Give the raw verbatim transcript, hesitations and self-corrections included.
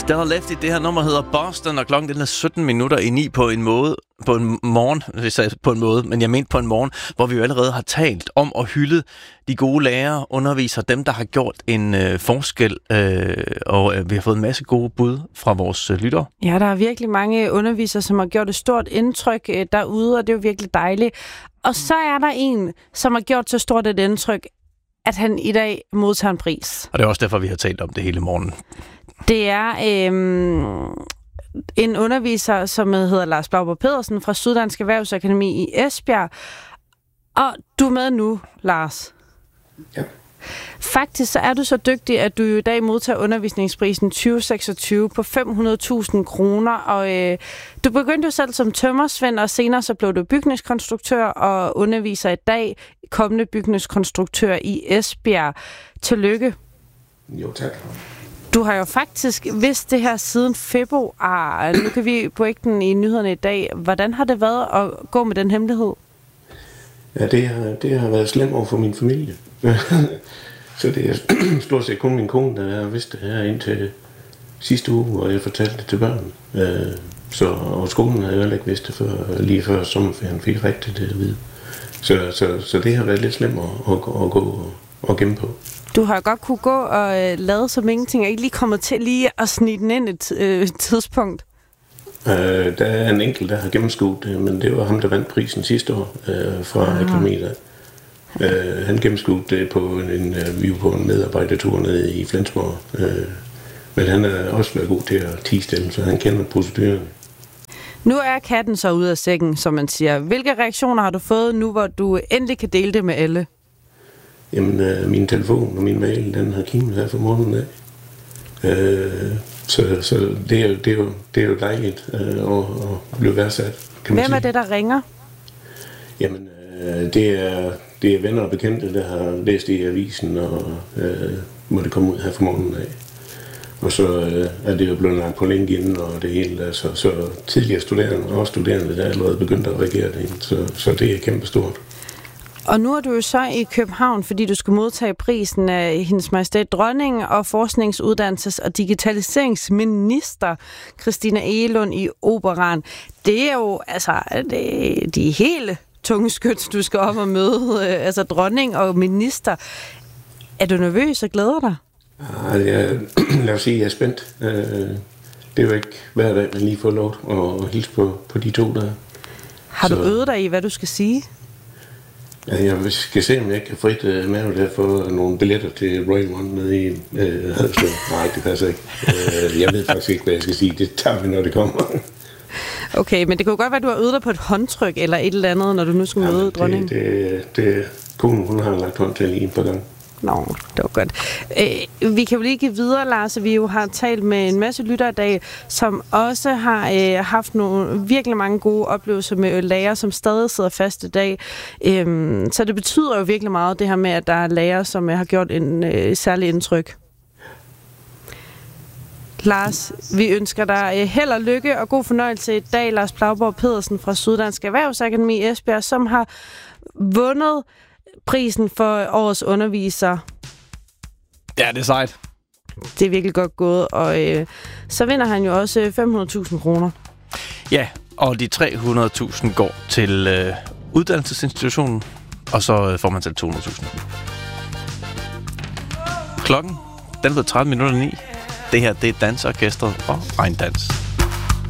Stella Lefty, det her nummer hedder Boston, og klokken den er sytten minutter i ni på en måde, på en morgen, hvis jeg på en måde, men jeg mente på en morgen, hvor vi jo allerede har talt om at hylde de gode lærere, undervisere, dem der har gjort en øh, forskel, øh, og øh, vi har fået en masse gode bud fra vores øh, lyttere. Ja, der er virkelig mange undervisere, som har gjort et stort indtryk øh, derude, og det er jo virkelig dejligt. Og så er der en, som har gjort så stort et indtryk, at han i dag modtager en pris. Og det er også derfor, vi har talt om det hele morgen. Det er øhm, en underviser, som hedder Lars Blauborg Pedersen fra Syddansk Erhvervsakademi i Esbjerg. Og du er med nu, Lars. Ja. Faktisk så er du så dygtig, at du i dag modtager undervisningsprisen tyve seksogtyve på fem hundrede tusind kroner. Og øh, du begyndte jo selv som tømrersvend, og senere så blev du bygningskonstruktør og underviser i dag kommende bygningskonstruktør i Esbjerg. Tillykke. Jo, tak. Du har jo faktisk vidst det her siden februar. Nu kan vi på den i nyhederne i dag. Hvordan har det været at gå med den hemmelighed? Ja, det har, det har været slemt over for min familie. Så det er stort set kun min kone, der har vidst det her indtil sidste uge, hvor jeg fortalte det til børn. Så, og skolen havde jo heller ikke vidst det før, lige før sommerferien fik rigtigt det at vide. Så, så, så det har været lidt slemt at, at, at gå og, og gemme på. Du har godt kunne gå og øh, lade som ingenting, og ikke lige kommet til lige at snige den ind et øh, tidspunkt. Uh, der er en enkelt, der har gennemskuet det, men det var ham, der vandt prisen sidste år uh, fra ah. akademiet. Uh, han gennemskuede det på en, en uh, vi var på en medarbejdertur nede i Flensborg. Uh, men han har også været god til at tie-stille, så han kender proceduren. Nu er katten så ude af sækken, som man siger. Hvilke reaktioner har du fået nu, hvor du endelig kan dele det med alle? Jamen, øh, min telefon og min mail, den har kimet her for morgenen af. Øh, så så det, er jo, det, er jo, det er jo dejligt øh, at, at blive værdsat, kan man Hvem er sige. det, der ringer? Jamen, øh, det, er, det er venner og bekendte, der har læst det i avisen, og øh, må det komme ud her for morgenen af. Og så øh, er det jo blevet lagt på LinkedIn og det hele. Altså, så tidligere studerende og også studerende, der er allerede begyndt at reagere det. Så, så det er kæmpestort. Og nu er du jo så i København, fordi du skal modtage prisen af Hendes Majestæt Dronning og forskningsuddannelses- og digitaliseringsminister Christina Egelund i Operaen. Det er jo altså det, de hele tunge skyts, du skal op og møde, altså dronning og minister. Er du nervøs og glæder dig? Ja, jeg, lad os sige, at jeg er spændt. Det er jo ikke hver dag, man lige får lov at hilse på, på de to der. Har du så øvet dig i, hvad du skal sige? Ja, jeg skal se, om jeg kan frit uh, med at få nogle billetter til Royal One nede i uh, Haderslev. Nej, det passer ikke. Uh, jeg ved faktisk ikke, hvad jeg skal sige. Det tager vi, når det kommer. Okay, men det kunne godt være, at du har øvet dig på et håndtryk eller et eller andet, når du nu skal møde ja, dronningen. Det, det, det, konen, hun har lagt hånd til lige en par gange. Nå, det var godt. Øh, vi kan jo lige give videre, Lars, vi jo har talt med en masse lyttere i dag, som også har øh, haft nogle virkelig mange gode oplevelser med lærere, som stadig sidder fast i dag. Øh, så det betyder jo virkelig meget, det her med, at der er lærere, som har gjort en øh, særlig indtryk. Lars, vi ønsker dig øh, held og lykke og god fornøjelse i dag. Lars Blauborg Pedersen fra Syddansk Erhvervsakademi i Esbjerg, som har vundet prisen for årets underviser. Ja, det er sejt. Det er virkelig godt gået, og øh, så vinder han jo også fem hundrede tusind kroner. Ja, og de tre hundrede tusind går til øh, uddannelsesinstitutionen, og så øh, får man selv to hundrede tusind. Klokken, den er blevet tretten minutter ni. Det her, det er Dansorkestret og Regndans.